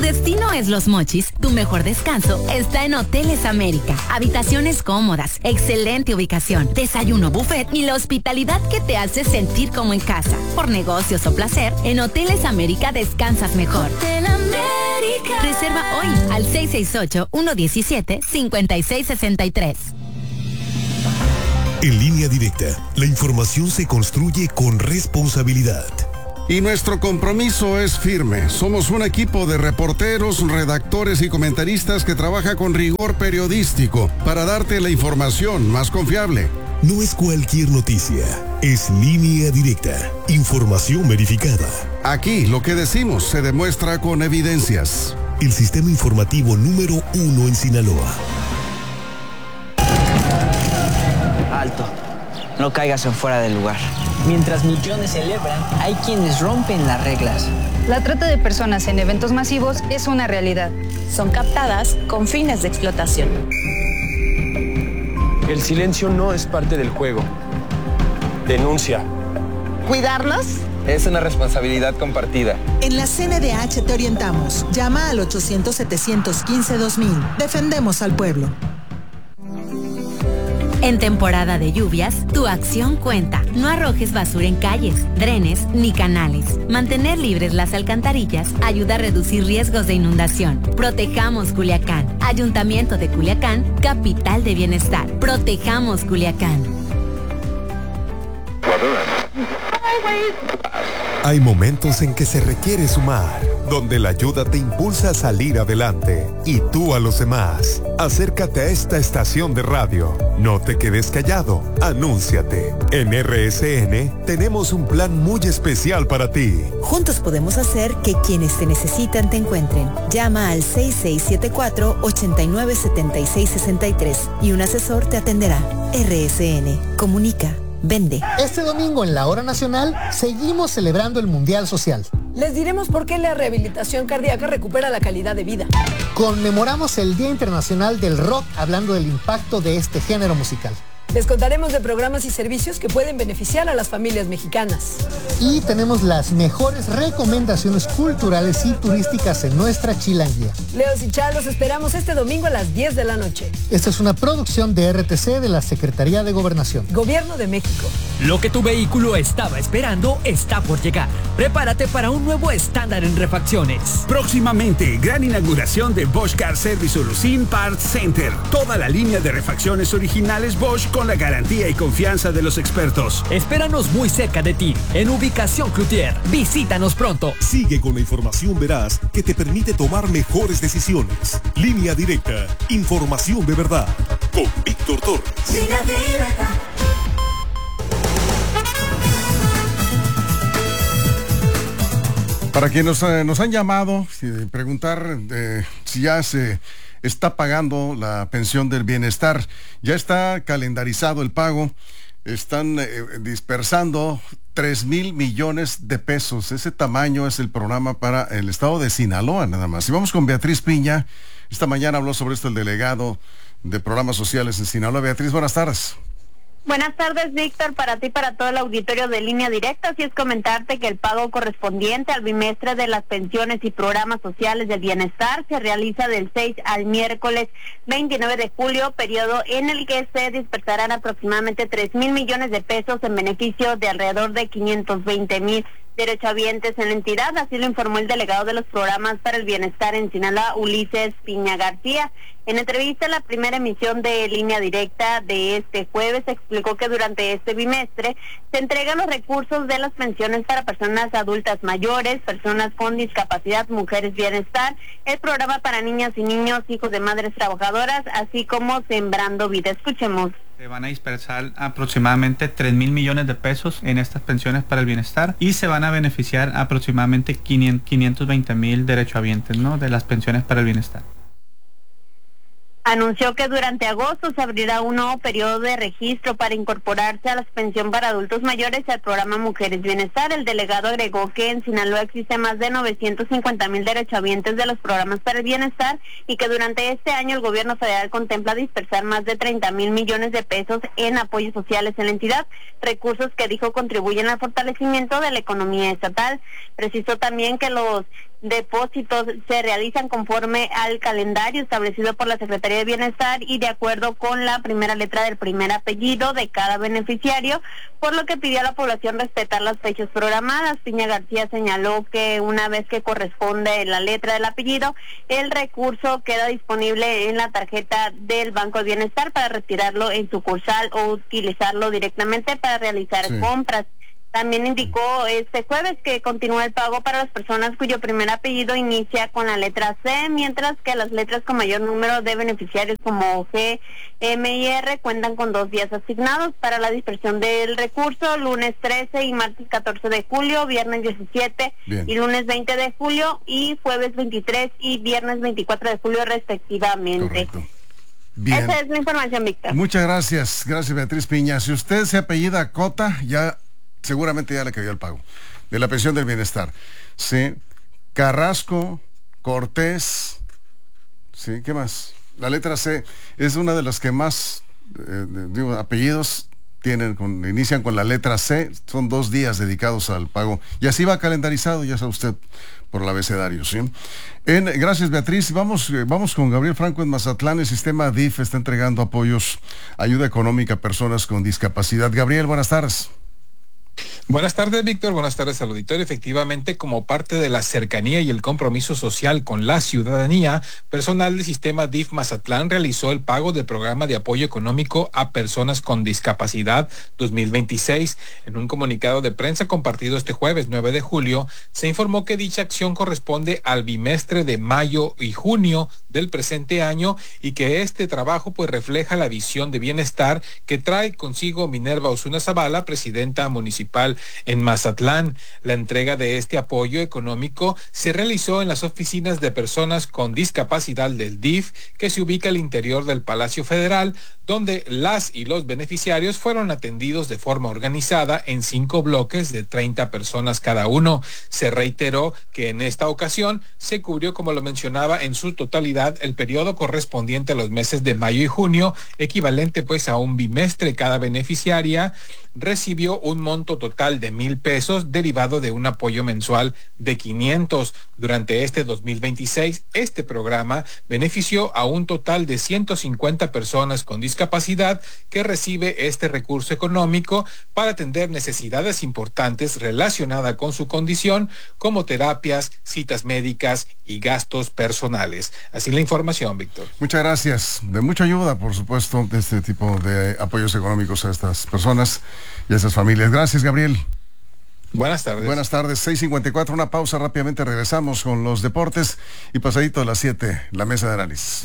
destino es Los Mochis, tu mejor descanso está en Hoteles América. Habitaciones cómodas, excelente ubicación, desayuno buffet y la hospitalidad que te hace sentir como en casa. Por negocios o placer, en Hoteles América descansas mejor. Hotel América. Reserva hoy al 668-117-5663. En Línea Directa, la información se construye con responsabilidad. Y nuestro compromiso es firme. Somos un equipo de reporteros, redactores y comentaristas que trabaja con rigor periodístico para darte la información más confiable. No es cualquier noticia, es Línea Directa, información verificada. Aquí lo que decimos se demuestra con evidencias. El sistema informativo número 1 en Sinaloa. Alto, no caigas en fuera del lugar. Mientras millones celebran, hay quienes rompen las reglas. La trata de personas en eventos masivos es una realidad. Son captadas con fines de explotación. El silencio no es parte del juego. Denuncia. ¿Cuidarlos? Es una responsabilidad compartida. En la CNDH te orientamos. Llama al 800-715-2000. Defendemos al pueblo. En temporada de lluvias, tu acción cuenta. No arrojes basura en calles, drenes ni canales. Mantener libres las alcantarillas ayuda a reducir riesgos de inundación. Protejamos Culiacán. Ayuntamiento de Culiacán, capital de bienestar. Protejamos Culiacán. Hay momentos en que se requiere sumar, donde la ayuda te impulsa a salir adelante y tú a los demás. Acércate a esta estación de radio. No te quedes callado. Anúnciate. En RSN tenemos un plan muy especial para ti. Juntos podemos hacer que quienes te necesitan te encuentren. Llama al 6674-897663 y un asesor te atenderá. RSN. Comunica. Vende. Este domingo en la Hora Nacional seguimos celebrando el Mundial Social. Les diremos por qué la rehabilitación cardíaca recupera la calidad de vida. Conmemoramos el Día Internacional del Rock hablando del impacto de este género musical. Les contaremos de programas y servicios que pueden beneficiar a las familias mexicanas. Y tenemos las mejores recomendaciones culturales y turísticas en nuestra chilanguía. Leos y Chá, los esperamos este domingo a las 10 de la noche. Esta es una producción de RTC de la Secretaría de Gobernación. Gobierno de México. Lo que tu vehículo estaba esperando está por llegar. Prepárate para un nuevo estándar en refacciones. Próximamente, gran inauguración de Bosch Car Service Ulucín Parts Center. Toda la línea de refacciones originales Bosch con la garantía y confianza de los expertos. Espéranos muy cerca de ti, en ubicación Cloutier. Visítanos pronto. Sigue con la información veraz que te permite tomar mejores decisiones. Línea Directa, información de verdad. Con Víctor Torres. Línea Directa. Para quienes nos han llamado, preguntar si ya se está pagando la pensión del bienestar. Ya está calendarizado el pago. Están dispersando 3,000 millones de pesos. Ese tamaño es el programa para el estado de Sinaloa, nada más. Y vamos con Beatriz Piña. Esta mañana habló sobre esto el delegado de programas sociales en Sinaloa. Beatriz, buenas tardes. Buenas tardes, Víctor, para ti y para todo el auditorio de Línea Directa. Así es comentarte que el pago correspondiente al bimestre de las pensiones y programas sociales del bienestar se realiza del 6 al miércoles 29 de julio, periodo en el que se dispersarán aproximadamente 3,000 millones de pesos en beneficio de alrededor de 520,000 derechohabientes en la entidad. Así lo informó el delegado de los programas para el bienestar en Sinaloa, Ulises Piña García. En entrevista a la primera emisión de Línea Directa de este jueves, explicó que durante este bimestre se entregan los recursos de las pensiones para personas adultas mayores, personas con discapacidad, mujeres bienestar, el programa para niñas y niños, hijos de madres trabajadoras, así como Sembrando Vida. Escuchemos. Se van a dispersar aproximadamente 3,000 millones de pesos en estas pensiones para el bienestar y se van a beneficiar aproximadamente 520,000 derechohabientes, ¿no?, de las pensiones para el bienestar. Anunció que durante agosto se abrirá un nuevo periodo de registro para incorporarse a la pensión para adultos mayores y al programa Mujeres Bienestar. El delegado agregó que en Sinaloa existe más de 950,000 derechohabientes de los programas para el bienestar y que durante este año el gobierno federal contempla dispersar más de 30,000 millones de pesos en apoyos sociales en la entidad, recursos que dijo contribuyen al fortalecimiento de la economía estatal. Precisó también que los depósitos se realizan conforme al calendario establecido por la Secretaría de Bienestar y de acuerdo con la primera letra del primer apellido de cada beneficiario, por lo que pidió a la población respetar las fechas programadas. Piña García señaló que una vez que corresponde la letra del apellido, el recurso queda disponible en la tarjeta del Banco de Bienestar para retirarlo en sucursal o utilizarlo directamente para realizar compras. También indicó este jueves que continúa el pago para las personas cuyo primer apellido inicia con la letra C, mientras que las letras con mayor número de beneficiarios como G, M y R cuentan con 2 días asignados para la dispersión del recurso, lunes 13 y martes 14 de julio, viernes 17 y lunes 20 de julio y jueves 23 y viernes 24 de julio respectivamente. Correcto. Bien. Esa es la información, Víctor. Muchas gracias. Gracias, Beatriz Piña. Si usted se apellida Cota, seguramente ya le cayó el pago de la pensión del bienestar. Sí. Carrasco, Cortés, sí, ¿qué más? La letra C es una de las que más apellidos inician con la letra C. Son 2 días dedicados al pago. Y así va calendarizado, ya sabe usted, por el abecedario, ¿sí? Gracias, Beatriz. Vamos con Gabriel Franco en Mazatlán. El sistema DIF está entregando apoyos, ayuda económica a personas con discapacidad. Gabriel, buenas tardes. Buenas tardes, Víctor. Buenas tardes al auditorio. Efectivamente, como parte de la cercanía y el compromiso social con la ciudadanía, personal del sistema DIF Mazatlán realizó el pago del programa de apoyo económico a personas con discapacidad 2026. En un comunicado de prensa compartido este jueves 9 de julio, se informó que dicha acción corresponde al bimestre de mayo y junio del presente año y que este trabajo refleja la visión de bienestar que trae consigo Minerva Osuna Zavala, presidenta municipal en Mazatlán. La entrega de este apoyo económico se realizó en las oficinas de personas con discapacidad del DIF, que se ubica al interior del Palacio Federal, donde las y los beneficiarios fueron atendidos de forma organizada en 5 bloques de 30 personas cada uno. Se reiteró que en esta ocasión se cubrió, como lo mencionaba, en su totalidad el periodo correspondiente a los meses de mayo y junio, equivalente a un bimestre. Cada beneficiaria recibió un monto total de 1,000 pesos derivado de un apoyo mensual de 500. Durante este 2026, este programa benefició a un total de 150 personas con discapacidad que recibe este recurso económico para atender necesidades importantes relacionadas con su condición, como terapias, citas médicas y gastos personales. Así la información, Víctor. Muchas gracias. De mucha ayuda, por supuesto, de este tipo de apoyos económicos a estas personas y a esas familias. Gracias, Gabriel. Buenas tardes. Buenas tardes, 6:54, una pausa, rápidamente regresamos con los deportes y pasadito a las 7, la mesa de análisis.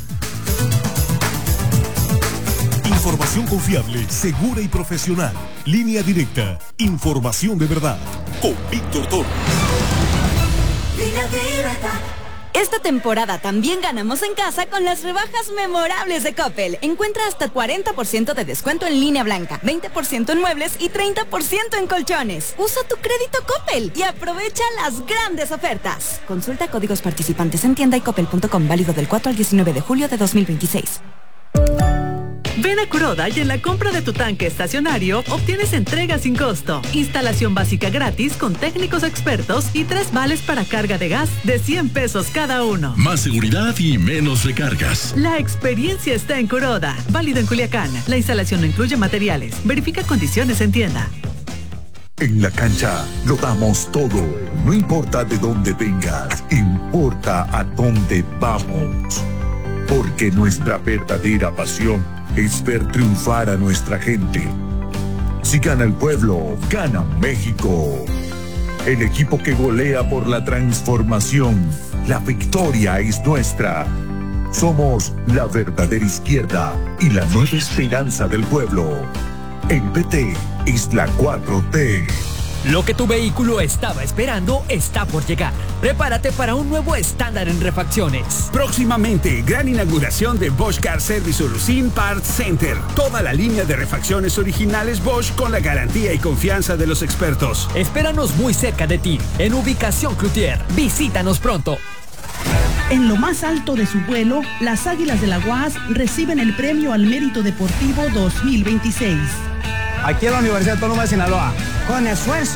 Información confiable, segura y profesional. Línea Directa, información de verdad. Con Víctor Toro. Línea Directa. Esta temporada también ganamos en casa con las rebajas memorables de Coppel. Encuentra hasta 40% de descuento en línea blanca, 20% en muebles y 30% en colchones. Usa tu crédito Coppel y aprovecha las grandes ofertas. Consulta códigos participantes en tienda y coppel.com, válido del 4 al 19 de julio de 2026. Ven a Kuroda y en la compra de tu tanque estacionario obtienes entrega sin costo, instalación básica gratis con técnicos expertos y 3 vales para carga de gas de 100 pesos cada uno. Más seguridad y menos recargas. La experiencia está en Kuroda, válido en Culiacán. La instalación no incluye materiales. Verifica condiciones en tienda. En la cancha lo damos todo. No importa de dónde vengas, importa a dónde vamos. Porque nuestra verdadera pasión es ver triunfar a nuestra gente. Si gana el pueblo, gana México. El equipo que golea por la transformación. La victoria es nuestra. Somos la verdadera izquierda y la nueva esperanza del pueblo. El PT es la 4T. Lo que tu vehículo estaba esperando está por llegar. Prepárate para un nuevo estándar en refacciones. Próximamente, gran inauguración de Bosch Car Service Solution Parts Center. Toda la línea de refacciones originales Bosch con la garantía y confianza de los expertos. Espéranos muy cerca de ti, en ubicación Cloutier. Visítanos pronto. En lo más alto de su vuelo, las Águilas de la UAS reciben el Premio al Mérito Deportivo 2026. Aquí en la Universidad Autónoma de Sinaloa. Con esfuerzo, trabajo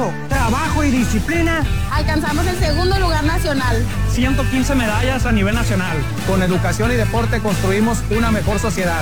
trabajo y disciplina, alcanzamos el segundo lugar nacional. 115 medallas a nivel nacional. Con educación y deporte construimos una mejor sociedad.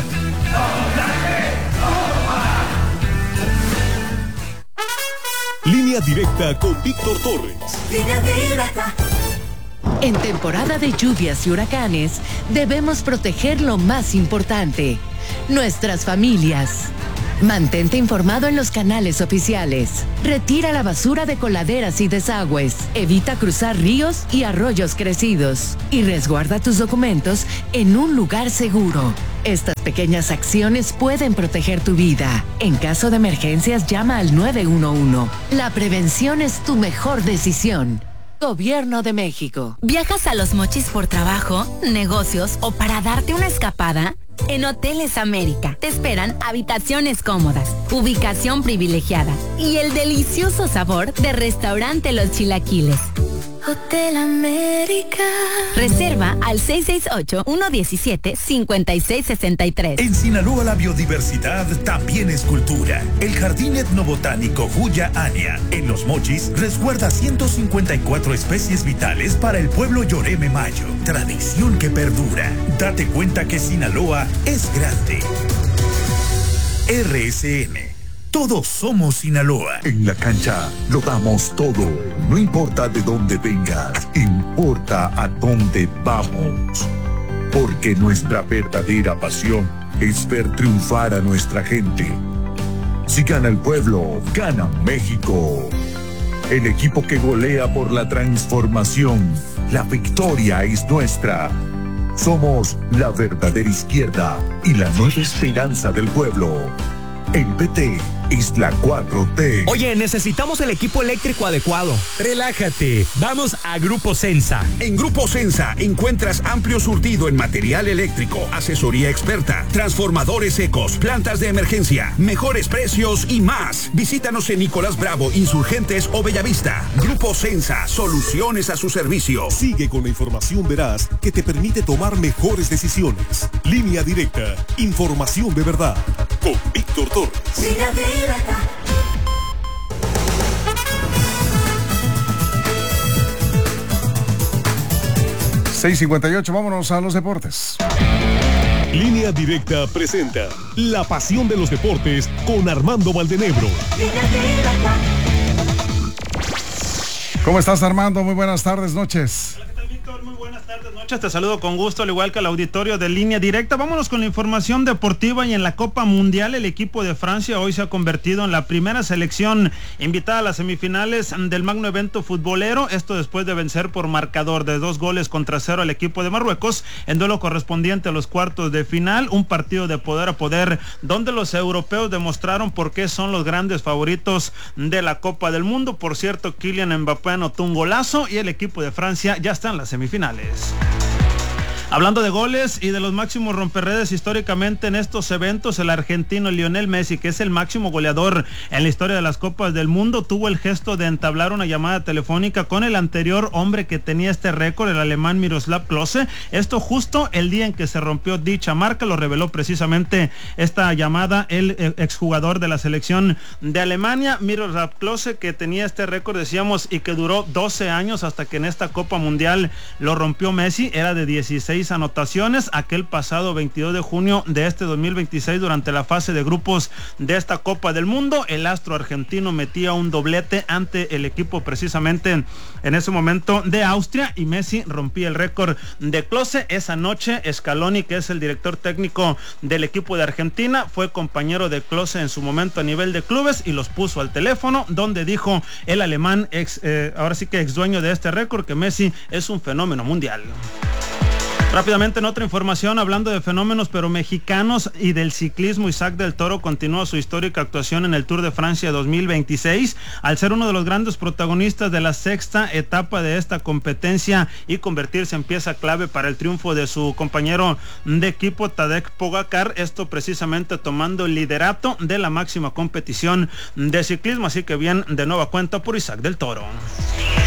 Línea directa con Víctor Torres. Línea directa. En temporada de lluvias y huracanes, debemos proteger lo más importante, nuestras familias. Mantente informado en los canales oficiales. Retira la basura de coladeras y desagües. Evita cruzar ríos y arroyos crecidos. Y resguarda tus documentos en un lugar seguro. Estas pequeñas acciones pueden proteger tu vida. En caso de emergencias, llama al 911. La prevención es tu mejor decisión. Gobierno de México. ¿Viajas a Los Mochis por trabajo, negocios o para darte una escapada? En Hoteles América te esperan habitaciones cómodas, ubicación privilegiada y el delicioso sabor de Restaurante Los Chilaquiles. Hotel América. Reserva al 668-117-5663. En Sinaloa la biodiversidad también es cultura. El Jardín Etnobotánico Huya Ania en Los Mochis resguarda 154 especies vitales para el pueblo Yoreme Mayo. Tradición que perdura. Date cuenta que Sinaloa es grande. RSN. Todos somos Sinaloa. En la cancha lo damos todo. No importa de dónde vengas, importa a dónde vamos. Porque nuestra verdadera pasión es ver triunfar a nuestra gente. Si gana el pueblo, gana México. El equipo que golea por la transformación. La victoria es nuestra. Somos la verdadera izquierda y la nueva esperanza del pueblo. El PT es la 4T. Oye, necesitamos el equipo eléctrico adecuado. Relájate, vamos a Grupo Sensa. En Grupo Sensa encuentras amplio surtido en material eléctrico, asesoría experta, transformadores secos, plantas de emergencia, mejores precios y más. Visítanos en Nicolás Bravo, Insurgentes o Bellavista. Grupo Sensa, soluciones a su servicio. Sigue con la información veraz que te permite tomar mejores decisiones. Línea directa, información de verdad. Con Víctor Torres. Línea directa. 6:58, vámonos a los deportes. Línea directa presenta La pasión de los deportes con Armando Valdenebro. ¿Cómo estás, Armando? Muy buenas tardes, noches. Te saludo con gusto, al igual que al auditorio de Línea Directa. Vámonos con la información deportiva. Y en la Copa Mundial, el equipo de Francia hoy se ha convertido en la primera selección invitada a las semifinales del magno evento futbolero. Esto después de vencer por marcador de 2-0 al equipo de Marruecos en duelo correspondiente a los cuartos de final. Un partido de poder a poder donde los europeos demostraron por qué son los grandes favoritos de la Copa del Mundo. Por cierto, Kylian Mbappé anotó un golazo y el equipo de Francia ya está en las semifinales. Hablando de goles y de los máximos romperredes históricamente en estos eventos, el argentino Lionel Messi, que es el máximo goleador en la historia de las Copas del Mundo, tuvo el gesto de entablar una llamada telefónica con el anterior hombre que tenía este récord, el alemán Miroslav Klose. Esto justo el día en que se rompió dicha marca, lo reveló precisamente esta llamada el exjugador de la selección de Alemania, Miroslav Klose, que tenía este récord, decíamos, y que duró 12 años hasta que en esta Copa Mundial lo rompió Messi. Era de 16 anotaciones aquel pasado 22 de junio de este 2026 durante la fase de grupos de esta Copa del Mundo. El astro argentino metía un doblete ante el equipo precisamente en ese momento de Austria y Messi rompía el récord de Klose. Esa noche Scaloni, que es el director técnico del equipo de Argentina, fue compañero de Klose en su momento a nivel de clubes y los puso al teléfono, donde dijo el alemán ahora sí que ex dueño de este récord, que Messi es un fenómeno mundial. Rápidamente en otra información, hablando de fenómenos pero mexicanos y del ciclismo, Isaac del Toro continúa su histórica actuación en el Tour de Francia 2026 al ser uno de los grandes protagonistas de la sexta etapa de esta competencia y convertirse en pieza clave para el triunfo de su compañero de equipo Tadej Pogacar, esto precisamente tomando el liderato de la máxima competición de ciclismo, así que bien de nueva cuenta por Isaac del Toro.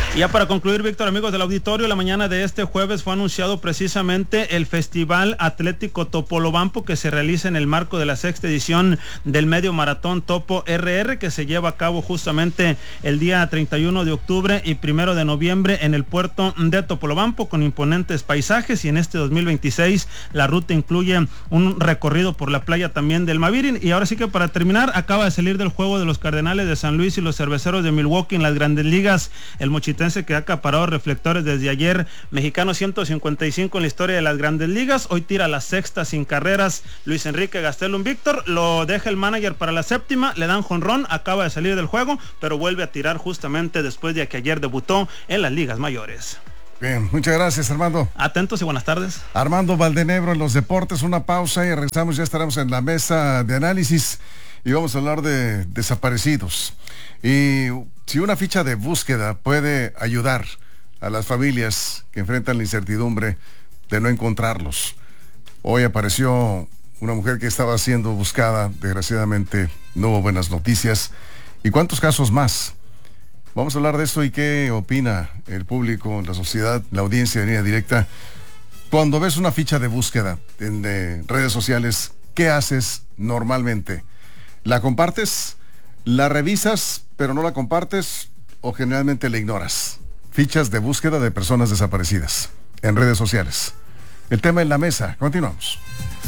Y ya para concluir, Víctor, amigos del auditorio, la mañana de este jueves fue anunciado precisamente el Festival Atlético Topolobampo, que se realiza en el marco de la 6ª edición del Medio Maratón Topo RR, que se lleva a cabo justamente el día 31 de octubre y 1 de noviembre en el puerto de Topolobampo, con imponentes paisajes. Y en este 2026 la ruta incluye un recorrido por la playa también del Mavirin. Y ahora sí que para terminar, acaba de salir del juego de los Cardenales de San Luis y los Cerveceros de Milwaukee en las Grandes Ligas el mochitense, que ha acaparado reflectores desde ayer, mexicano 155 en la historia de las Grandes Ligas. Hoy tira la 6ª sin carreras Luis Enrique Gastelum. Víctor, lo deja el manager para la 7ª, le dan jonrón, acaba de salir del juego, pero vuelve a tirar justamente después de que ayer debutó en las ligas mayores. Bien, muchas gracias, Armando. Atentos y buenas tardes. Armando Valdenebro en los deportes, una pausa y regresamos, ya estaremos en la mesa de análisis y vamos a hablar de desaparecidos. Y si una ficha de búsqueda puede ayudar a las familias que enfrentan la incertidumbre de no encontrarlos. Hoy apareció una mujer que estaba siendo buscada, desgraciadamente no hubo buenas noticias. ¿Y cuántos casos más? Vamos a hablar de esto y qué opina el público, la sociedad, la audiencia de Línea Directa. Cuando ves una ficha de búsqueda en redes sociales, ¿qué haces normalmente? ¿La compartes? ¿La revisas pero no la compartes o generalmente la ignoras? Fichas de búsqueda de personas desaparecidas en redes sociales. El tema en la mesa. Continuamos.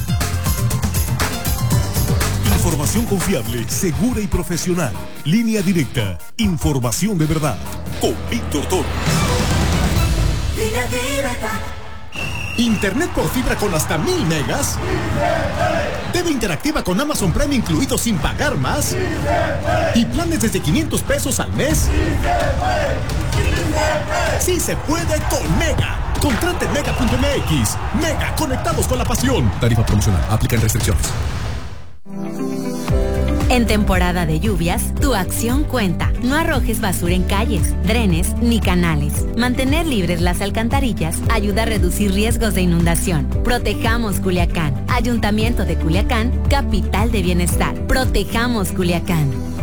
Información confiable, segura y profesional. Línea Directa. Información de verdad. Con Víctor Toro. Línea Directa. Internet por fibra con hasta 1000 megas. TV interactiva con Amazon Prime incluido sin pagar más. Y planes desde 500 pesos al mes. Sí se puede con Mega. Contrate en Mega.mx. Mega, conectados con la pasión. Tarifa promocional. Aplican restricciones. En temporada de lluvias, tu acción cuenta. No arrojes basura en calles, drenes ni canales. Mantener libres las alcantarillas ayuda a reducir riesgos de inundación. Protejamos Culiacán. Ayuntamiento de Culiacán, capital de bienestar. Protejamos Culiacán.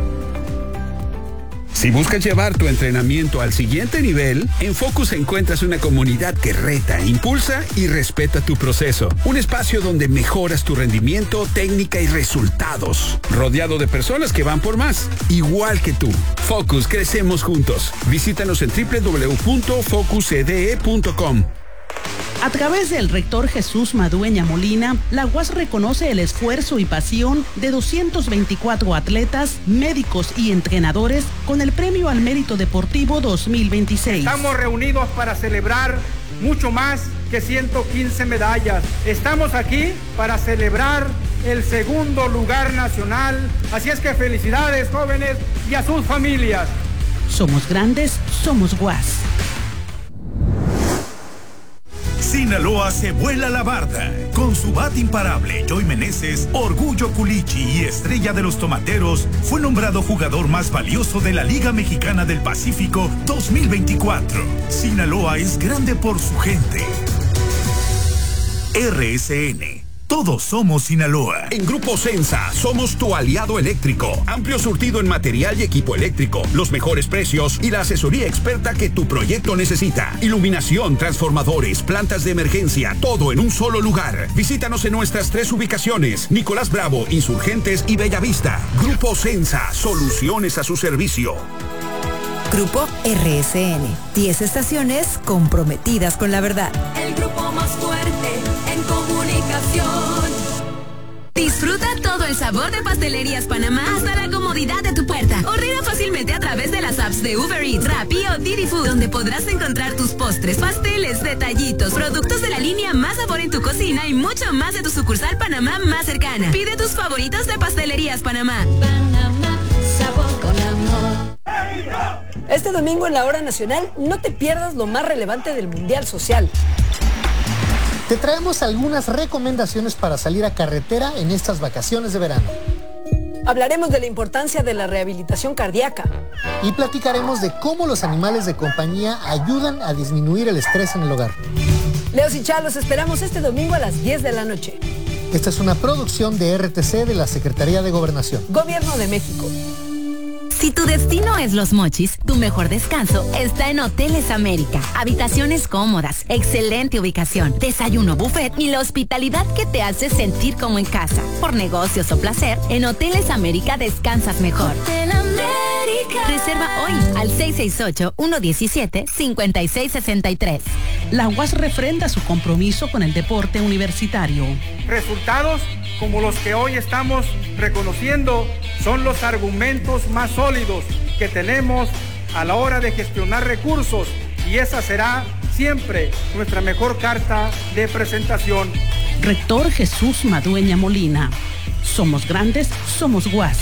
Si buscas llevar tu entrenamiento al siguiente nivel, en Focus encuentras una comunidad que reta, impulsa y respeta tu proceso. Un espacio donde mejoras tu rendimiento, técnica y resultados. Rodeado de personas que van por más, igual que tú. Focus, crecemos juntos. Visítanos en www.focuscde.com. A través del rector Jesús Madueña Molina, la UAS reconoce el esfuerzo y pasión de 224 atletas, médicos y entrenadores con el Premio al Mérito Deportivo 2026. Estamos reunidos para celebrar mucho más que 115 medallas. Estamos aquí para celebrar el 2º lugar nacional. Así es que felicidades, jóvenes, y a sus familias. Somos grandes, somos UAS. Sinaloa se vuela la barda. Con su bat imparable, Joy Meneses, Orgullo Culichi y estrella de los tomateros, fue nombrado jugador más valioso de la Liga Mexicana del Pacífico 2024. Sinaloa es grande por su gente. RSN. Todos somos Sinaloa. En Grupo Sensa somos tu aliado eléctrico. Amplio surtido en material y equipo eléctrico, los mejores precios y la asesoría experta que tu proyecto necesita. Iluminación, transformadores, plantas de emergencia, todo en un solo lugar. Visítanos en nuestras 3 ubicaciones: Nicolás Bravo, Insurgentes y Bellavista. Grupo Sensa, soluciones a su servicio. Grupo RSN, 10 estaciones comprometidas con la verdad. El grupo más fuerte en comunicación. Disfruta todo el sabor de Pastelerías Panamá hasta la comodidad de tu puerta. Ordena fácilmente a través de las apps de Uber Eats, Rappi o Didi Food, donde podrás encontrar tus postres, pasteles, detallitos, productos de la línea Más Sabor en tu cocina y mucho más de tu sucursal Panamá más cercana. Pide tus favoritos de Pastelerías Panamá. Panamá, sabor con amor. Este domingo en la Hora Nacional no te pierdas lo más relevante del Mundial Social. Te traemos algunas recomendaciones para salir a carretera en estas vacaciones de verano. Hablaremos de la importancia de la rehabilitación cardíaca. Y platicaremos de cómo los animales de compañía ayudan a disminuir el estrés en el hogar. Leos y Chá, los esperamos este domingo a las 10 de la noche. Esta es una producción de RTC de la Secretaría de Gobernación. Gobierno de México. Si tu destino es Los Mochis, tu mejor descanso está en Hoteles América. Habitaciones cómodas, excelente ubicación, desayuno buffet y la hospitalidad que te hace sentir como en casa. Por negocios o placer, en Hoteles América descansas mejor. Hotel América. Reserva hoy al 668-117-5663. La UAS refrenda su compromiso con el deporte universitario. Resultados como los que hoy estamos reconociendo son los argumentos más sólidos que tenemos a la hora de gestionar recursos, y esa será siempre nuestra mejor carta de presentación. Rector Jesús Madueña Molina. Somos grandes, somos UAS.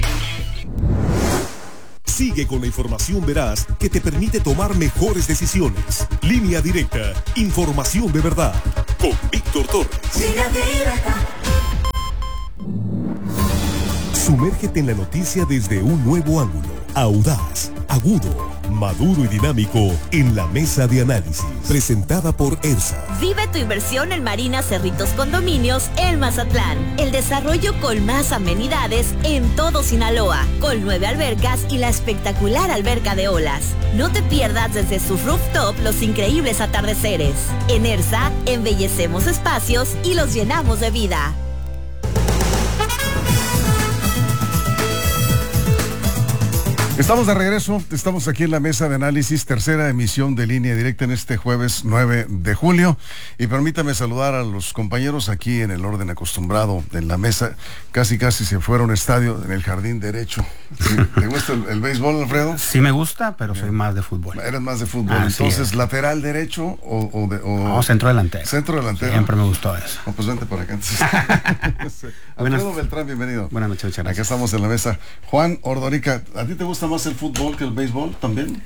Sigue con la información veraz que te permite tomar mejores decisiones. Línea Directa, información de verdad. Con Víctor Torres. Línea Directa. Sumérgete en la noticia desde un nuevo ángulo, audaz, agudo, maduro y dinámico en la mesa de análisis, presentada por ERSA. Vive tu inversión en Marina Cerritos Condominios en Mazatlán. El desarrollo con más amenidades en todo Sinaloa, con 9 albercas y la espectacular alberca de olas. No te pierdas desde su rooftop los increíbles atardeceres. En ERSA, embellecemos espacios y los llenamos de vida. Estamos de regreso, estamos aquí en la mesa de análisis, tercera emisión de Línea Directa en este jueves 9 de julio. Y permítame saludar a los compañeros aquí en el orden acostumbrado en la mesa. Casi se fuera a un estadio en el jardín derecho. ¿Sí? ¿Te gusta el béisbol, Alfredo? Sí me gusta, pero soy más de fútbol. Eres más de fútbol. Entonces, ¿lateral derecho o centro delantero? Centro delantero. Siempre me gustó eso. Pues vente por acá. Alfredo Beltrán, bienvenido. Buenas noches, muchas gracias. Acá estamos en la mesa. Juan Ordorica, ¿a ti te gusta más el fútbol que el béisbol también?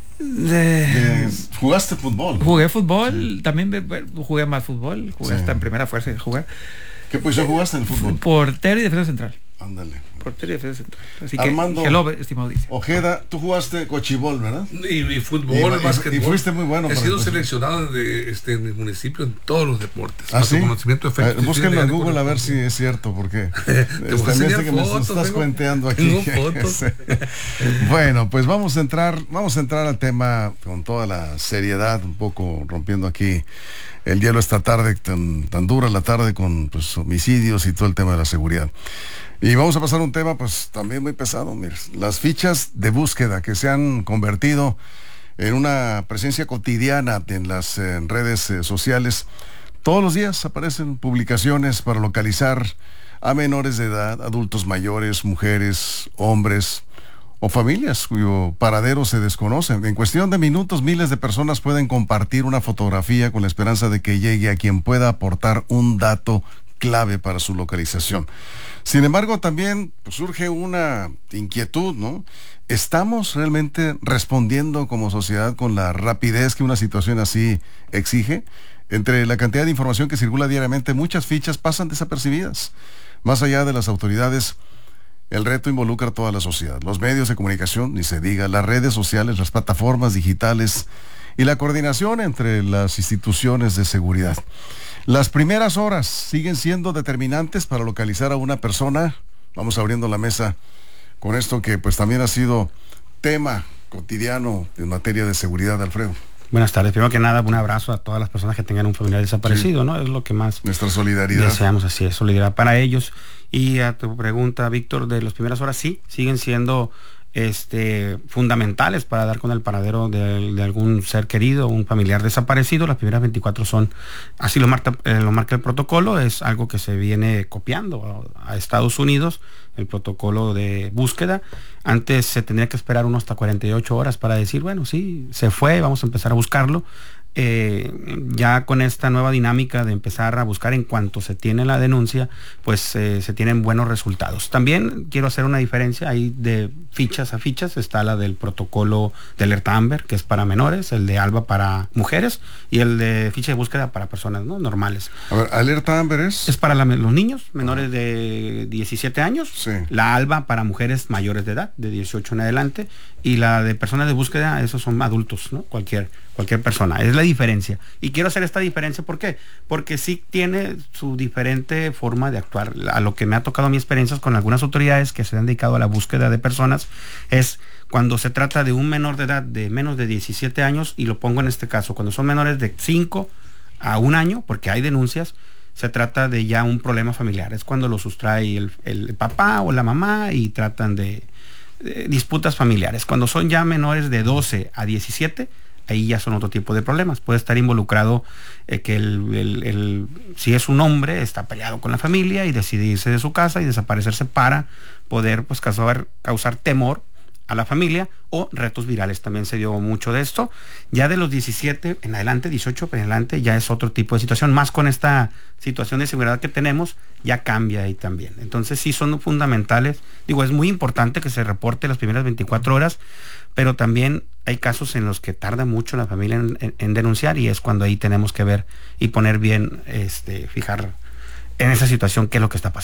¿Jugaste fútbol? Jugué fútbol, también jugué más fútbol, jugué hasta en primera fuerza de jugar. ¿Qué posición jugaste en el fútbol? Portero y defensa central. Ándale. Portero y defensa central. Así Armando, que, hello, estimado dice. Ojeda, tú jugaste cochibol, ¿verdad? Y fútbol, básquetbol. Y fuiste muy bueno. He sido seleccionado en el municipio en todos los deportes. ¿Ah, sí? Conocimiento de búsquenlo en Google a ver si es cierto, porque también sé que me estás cuenteando aquí. Fotos. Bueno, pues vamos a entrar al tema con toda la seriedad, un poco rompiendo aquí el hielo esta tarde, tan dura la tarde con pues, homicidios y todo el tema de la seguridad. Y vamos a pasar a un tema pues también muy pesado, mira, las fichas de búsqueda que se han convertido en una presencia cotidiana en las redes sociales. Todos los días aparecen publicaciones para localizar a menores de edad, adultos mayores, mujeres, hombres o familias cuyo paradero se desconoce. En cuestión de minutos, miles de personas pueden compartir una fotografía con la esperanza de que llegue a quien pueda aportar un dato clave para su localización. Sin embargo, también pues, surge una inquietud, ¿no? ¿Estamos realmente respondiendo como sociedad con la rapidez que una situación así exige? Entre la cantidad de información que circula diariamente, muchas fichas pasan desapercibidas. Más allá de las autoridades, el reto involucra a toda la sociedad. Los medios de comunicación, ni se diga, las redes sociales, las plataformas digitales y la coordinación entre las instituciones de seguridad. Las primeras horas siguen siendo determinantes para localizar a una persona. Vamos abriendo la mesa con esto que pues también ha sido tema cotidiano en materia de seguridad, Alfredo. Buenas tardes. Primero que nada, un abrazo a todas las personas que tengan un familiar desaparecido, sí. ¿No? Es lo que más nuestra solidaridad deseamos, así es, solidaridad para ellos. Y a tu pregunta, Víctor, de las primeras horas, sí, siguen siendo fundamentales para dar con el paradero de algún ser querido, un familiar desaparecido. Las primeras 24 son, así lo marca el protocolo, es algo que se viene copiando a Estados Unidos, el protocolo de búsqueda. Antes se tendría que esperar unos hasta 48 horas para decir, bueno, sí, se fue, vamos a empezar a buscarlo. Ya con esta nueva dinámica de empezar a buscar en cuanto se tiene la denuncia, pues se tienen buenos resultados. También quiero hacer una diferencia ahí de fichas a fichas. Está la del protocolo de alerta Amber, que es para menores, el de ALBA para mujeres y el de ficha de búsqueda para personas, ¿no?, normales. A ver, alerta Amber es para los niños menores de 17 años, sí. La ALBA para mujeres mayores de edad, de 18 en adelante, y la de personas de búsqueda, esos son adultos, ¿no? Cualquier persona. Es la diferencia. Y quiero hacer esta diferencia, ¿por qué? Porque sí tiene su diferente forma de actuar. A lo que me ha tocado mi experiencias con algunas autoridades que se han dedicado a la búsqueda de personas, es cuando se trata de un menor de edad de menos de 17 años, y lo pongo en este caso, cuando son menores de 5 a 1 año, porque hay denuncias, se trata de ya un problema familiar. Es cuando lo sustrae el papá o la mamá y tratan de disputas familiares. Cuando son ya menores de 12 a 17, ahí ya son otro tipo de problemas. Puede estar involucrado que si es un hombre, está peleado con la familia y decide irse de su casa y desaparecerse para poder pues causar temor a la familia, o retos virales. También se dio mucho de esto. Ya de los 17 en adelante, 18 en adelante, ya es otro tipo de situación. Más con esta situación de seguridad que tenemos, ya cambia ahí también. Entonces sí son fundamentales. Digo, es muy importante que se reporte las primeras 24 horas, pero también hay casos en los que tarda mucho la familia en denunciar, y es cuando ahí tenemos que ver y poner bien, fijar en esa situación qué es lo que está pasando.